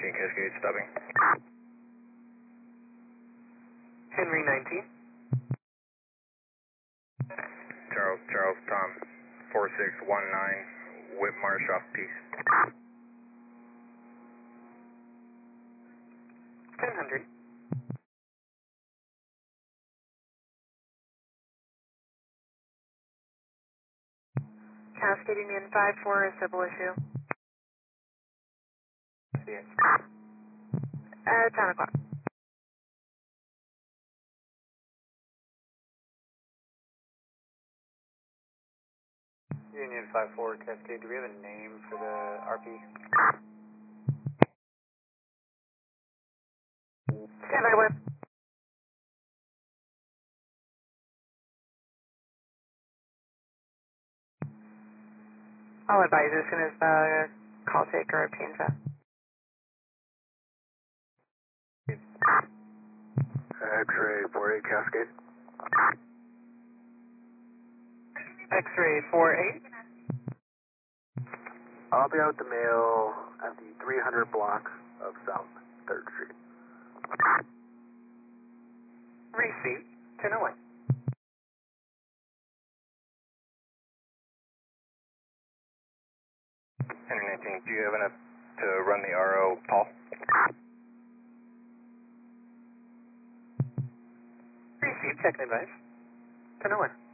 Cascade stopping. Henry 19. Charles, Tom, 4619, Whitmarsh off Peace. 1000. Cascading in 5-4, a civil issue. 10 o'clock. Union 5-4, Cascade, do we have a name for the RP? Stand by, Web. I'll advise as soon as the call taker obtains that. X-ray 48 Cascade. X-ray 48. I'll be out the mail at the 300 block of South 3rd Street. Receipt 1001. Henry 19, do you have enough to run the RO, Paul? Receipt, check and advise. 1001.